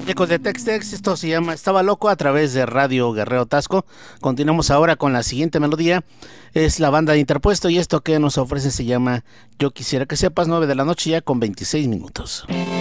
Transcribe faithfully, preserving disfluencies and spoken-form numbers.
Ecos de Tex-Tex, esto se llama Estaba Loco a través de Radio Guerrero Tasco. Continuamos ahora con la siguiente melodía. Es la banda de Interpuesto y esto que nos ofrece se llama Yo Quisiera Que Sepas, nueve de la noche ya con veintiséis minutos.